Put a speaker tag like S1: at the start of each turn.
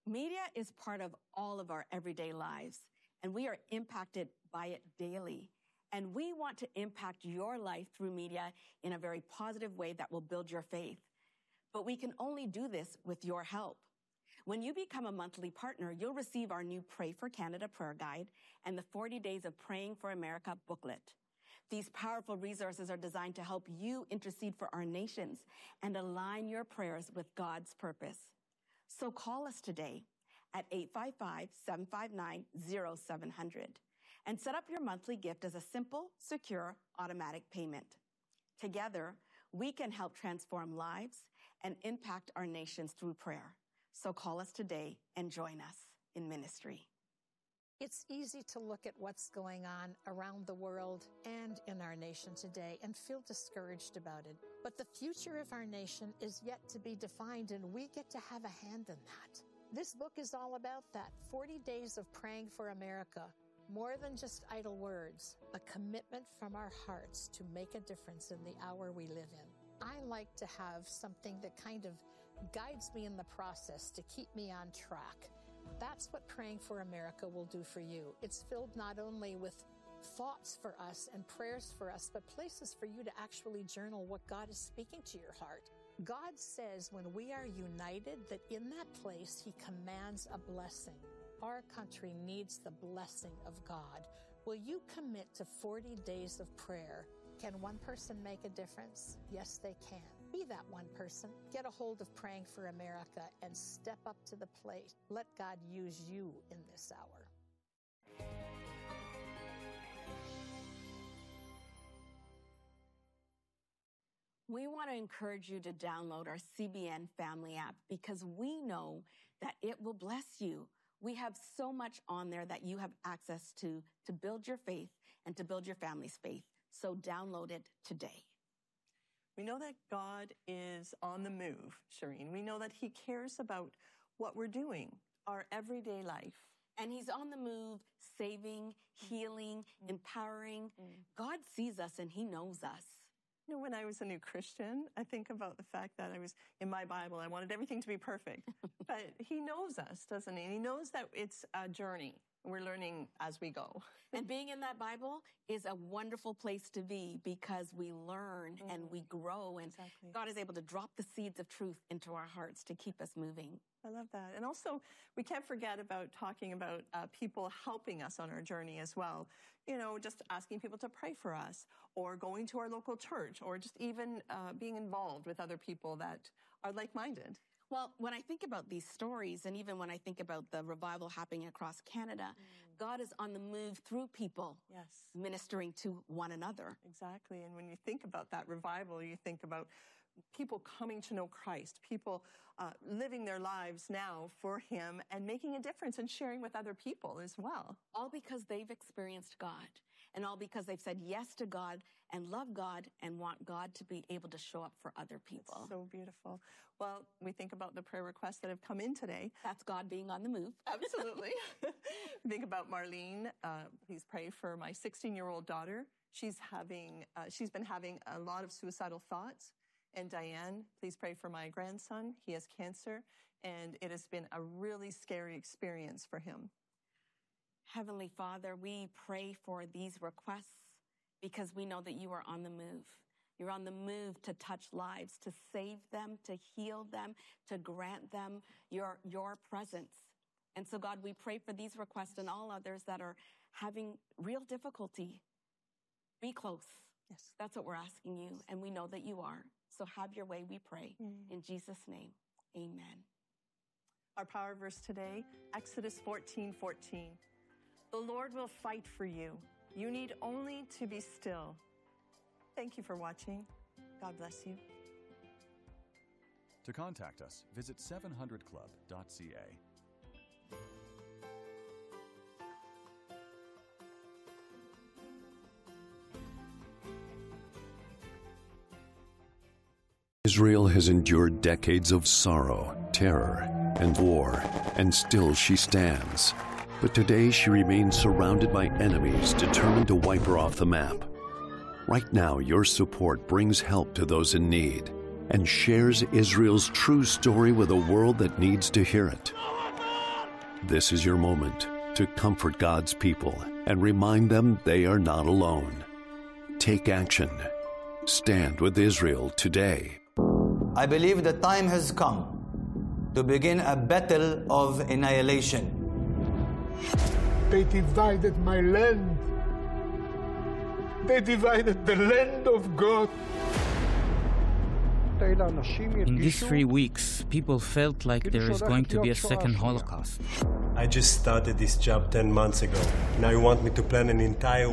S1: Media is part of all of our everyday lives, and we are impacted by it daily. And we want to impact your life through media in a very positive way that will build your faith. But we can only do this with your help. When you become a monthly partner, you'll receive our new Pray for Canada prayer guide and the 40 Days of Praying for America booklet. These powerful resources are designed to help you intercede for our nations and align your prayers with God's purpose. So call us today at 855-759-0700 and set up your monthly gift as a simple, secure, automatic payment. Together, we can help transform lives and impact our nations through prayer. So call us today and join us in ministry.
S2: It's easy to look at what's going on around the world and in our nation today and feel discouraged about it. But the future of our nation is yet to be defined, and we get to have a hand in that. This book is all about that. 40 Days of Praying for America. More than just idle words, a commitment from our hearts to make a difference in the hour we live in. I like to have something that kind of guides me in the process to keep me on track. That's what Praying for America will do for you. It's filled not only with thoughts for us and prayers for us, but places for you to actually journal what God is speaking to your heart. God says when we are united, that in that place, He commands a blessing. Our country needs the blessing of God. Will you commit to 40 days of prayer? Can one person make a difference? Yes, they can. Be that one person. Get a hold of Praying for America and step up to the plate. Let God use you in this hour.
S1: We want to encourage you to download our CBN Family app because we know that it will bless you. We have so much on there that you have access to build your faith and to build your family's faith. So download it today.
S3: We know that God is on the move, Shireen. We know that He cares about what we're doing, our everyday life.
S1: And He's on the move, saving, healing, empowering. God sees us and He knows us.
S3: You know, when I was a new Christian, I think about the fact that I was, in my Bible, I wanted everything to be perfect. But He knows us, doesn't He? And He knows that it's a journey. We're learning as we go.
S1: And being in that Bible is a wonderful place to be because we learn and we grow. And
S3: Exactly.
S1: God is able to drop the seeds of truth into our hearts to keep us moving.
S3: I love that. And also, we can't forget about talking about people helping us on our journey as well. You know, just asking people to pray for us, or going to our local church, or just even being involved with other people that are like-minded.
S1: Well, when I think about these stories, and even when I think about the revival happening across Canada, God is on the move through people,
S3: Yes.
S1: ministering to one another.
S3: Exactly. And when you think about that revival, you think about people coming to know Christ, people living their lives now for Him and making a difference and sharing with other people as well.
S1: All because they've experienced God, and all because they've said yes to God and love God and want God to be able to show up for other people.
S3: It's so beautiful. Well, we think about the prayer requests that have come in today.
S1: That's God being on the move.
S3: Absolutely. Think about Marlene. Please pray for my 16-year-old daughter. She's been having a lot of suicidal thoughts. And Diane, please pray for my grandson. He has cancer, and it has been a really scary experience for him.
S1: Heavenly Father, we pray for these requests because we know that You are on the move. You're on the move to touch lives, to save them, to heal them, to grant them your presence. And so, God, we pray for these requests and all others that are having real difficulty. Be close.
S3: Yes.
S1: That's what we're asking You, and we know that You are. So have Your way, we pray. In Jesus' name, amen.
S3: Our power verse today, Exodus 14:14. The Lord will fight for you. You need only to be still. Thank you for watching. God bless you.
S4: To contact us, visit 700club.ca.
S5: Israel has endured decades of sorrow, terror, and war, and still she stands. But today she remains surrounded by enemies determined to wipe her off the map. Right now, your support brings help to those in need and shares Israel's true story with a world that needs to hear it. This is your moment to comfort God's people and remind them they are not alone. Take action. Stand with Israel today.
S6: I believe the time has come to begin a battle of annihilation.
S7: They divided my land. They divided the land of God.
S8: In these 3 weeks, people felt like there is going to be a second Holocaust.
S9: I just started this job 10 months ago. Now you want me to plan an entire